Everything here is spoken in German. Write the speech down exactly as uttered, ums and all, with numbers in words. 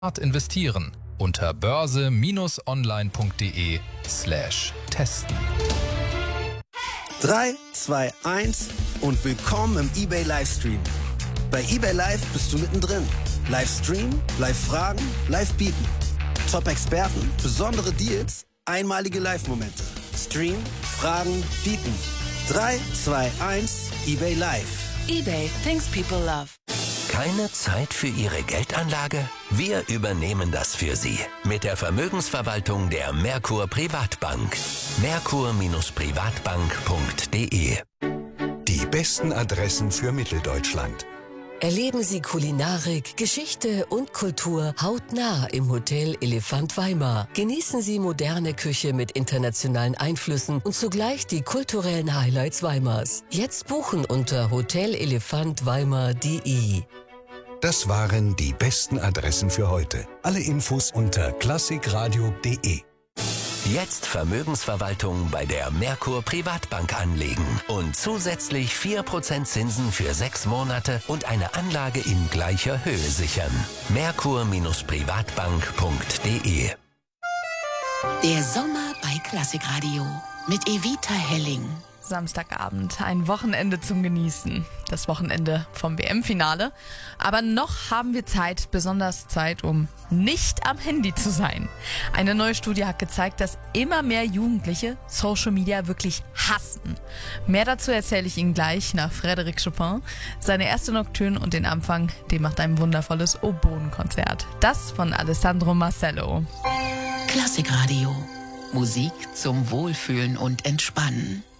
investieren unter börse-online.de slash testen. drei, zwei, eins und willkommen im eBay Livestream. Bei eBay Live bist du mittendrin. Livestream, Live-Fragen, Live-Bieten. Top-Experten, besondere Deals, einmalige Live-Momente. Stream, Fragen, Bieten. drei, zwei, eins, eBay Live. eBay, things people love. Keine Zeit für Ihre Geldanlage? Wir übernehmen das für Sie. Mit der Vermögensverwaltung der Merkur Privatbank. merkur Privatbank punkt de. Die besten Adressen für Mitteldeutschland. Erleben Sie Kulinarik, Geschichte und Kultur hautnah im Hotel Elefant Weimar. Genießen Sie moderne Küche mit internationalen Einflüssen und zugleich die kulturellen Highlights Weimars. Jetzt buchen unter hotelelefant weimar punkt de. Das waren die besten Adressen für heute. Alle Infos unter klassikradio punkt de. Jetzt Vermögensverwaltung bei der Merkur Privatbank anlegen und zusätzlich vier Prozent Zinsen für sechs Monate und eine Anlage in gleicher Höhe sichern. merkur Privatbank punkt de. Der Sommer bei Klassikradio mit Evita Helling. Samstagabend, ein Wochenende zum Genießen. Das Wochenende vom W M-Finale. Aber noch haben wir Zeit, besonders Zeit, um nicht am Handy zu sein. Eine neue Studie hat gezeigt, dass immer mehr Jugendliche Social Media wirklich hassen. Mehr dazu erzähle ich Ihnen gleich nach Frédéric Chopin. Seine erste Nocturne und den Anfang, dem macht ein wundervolles Oboenkonzert. Das von Alessandro Marcello. Klassikradio. Musik zum Wohlfühlen und Entspannen.